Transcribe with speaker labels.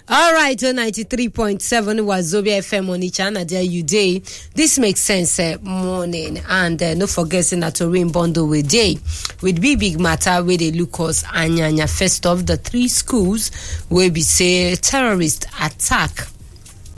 Speaker 1: All right, 93.7 Wazobia FM on each and there you day. This makes sense morning. And no forgetting that to rain bundle with day. With big matter where they look us Anyanya. First of the 3 schools where we say terrorist attack